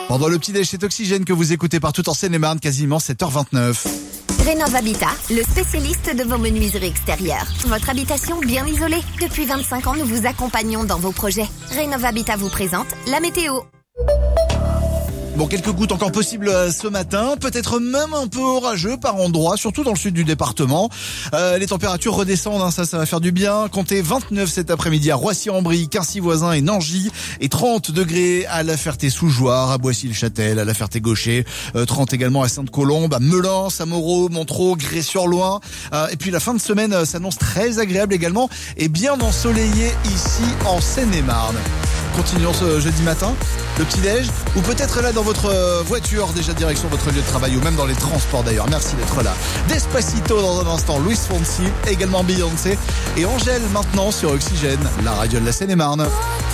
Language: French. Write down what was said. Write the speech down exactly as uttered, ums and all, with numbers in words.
Pendant le petit déj, c'est Oxygène que vous écoutez partout en Seine-et-Marne, quasiment sept heures vingt-neuf. Rénov Habitat, le spécialiste de vos menuiseries extérieures. Votre habitation bien isolée. Depuis vingt-cinq ans, nous vous accompagnons dans vos projets. Rénov Habitat vous présente la météo. Bon, quelques gouttes encore possibles ce matin, peut-être même un peu orageux par endroits, surtout dans le sud du département. Euh, les températures redescendent, hein, ça, ça va faire du bien. Comptez vingt-neuf cet après-midi à Roissy-en-Brie, Quincy-Voisin et Nangy, et trente degrés à La Ferté-sous-Jouarre, à Boissy-le-Châtel, à La Ferté-Gaucher, euh, trente également à Sainte-Colombe, à Melun, Samoreau, Montereau, Grès-sur-Loing. Euh, et puis la fin de semaine euh, s'annonce très agréable également et bien ensoleillé ici en Seine-et-Marne. Continuons ce jeudi matin, le petit-déj, ou peut-être là dans votre voiture, déjà direction votre lieu de travail, ou même dans les transports d'ailleurs. Merci d'être là. Despacito dans un instant, Luis Fonsi, également Beyoncé, et Angèle maintenant sur Oxygène, la radio de la Seine-et-Marne.